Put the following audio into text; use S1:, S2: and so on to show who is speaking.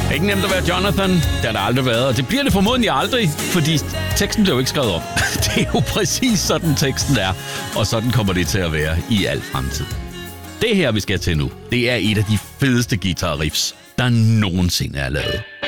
S1: Ikke nemt at være Jonathan. Det har der aldrig været, og det bliver det formodentlig aldrig, fordi teksten bliver jo ikke skrevet om. Det er jo præcis sådan teksten er, og sådan kommer det til at være i al fremtid. Det her, vi skal til nu, det er et af de fedeste guitar riffs, der nogensinde er lavet.